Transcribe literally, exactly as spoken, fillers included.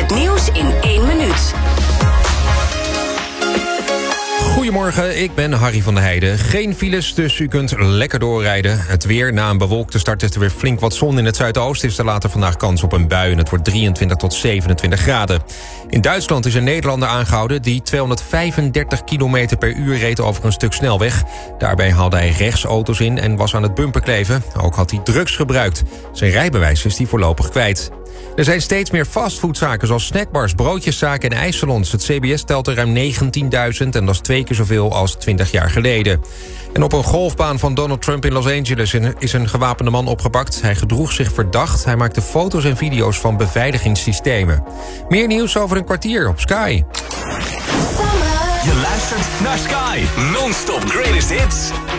Het nieuws in één minuut. Goedemorgen, ik ben Harry van der Heijden. Geen files, dus u kunt lekker doorrijden. Het weer, na een bewolkte start is er weer flink wat zon in het zuidoosten. Is er later vandaag kans op een bui en het wordt drieëntwintig tot zevenentwintig graden. In Duitsland is een Nederlander aangehouden die tweehonderdvijfendertig kilometer per uur reed over een stuk snelweg. Daarbij haalde hij rechts auto's in en was aan het bumperkleven. Ook had hij drugs gebruikt. Zijn rijbewijs is hij voorlopig kwijt. Er zijn steeds meer fastfoodzaken zoals snackbars, broodjeszaken en ijssalons. Het C B S telt er ruim negentienduizend en dat is twee keer zoveel als twintig jaar geleden. En op een golfbaan van Donald Trump in Los Angeles is een gewapende man opgepakt. Hij gedroeg zich verdacht. Hij maakte foto's en video's van beveiligingssystemen. Meer nieuws over een kwartier op Sky. Je luistert naar Sky. Non-stop greatest hits.